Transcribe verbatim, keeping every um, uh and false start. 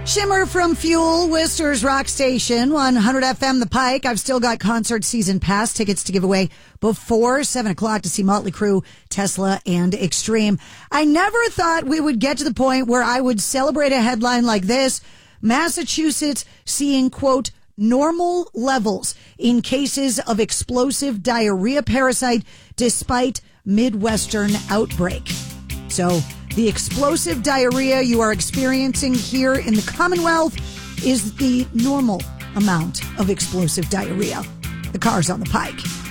Shimmer from Fuel, Worcester's Rock Station, one hundred F M The Pike. I've still got concert season pass tickets to give away before seven o'clock to see Motley Crue, Tesla, and Extreme. I never thought we would get to the point where I would celebrate a headline like this. Massachusetts seeing, quote, normal levels in cases of explosive diarrhea parasite despite Midwestern outbreak. So the explosive diarrhea you are experiencing here in the Commonwealth is the normal amount of explosive diarrhea. The car's on the Pike.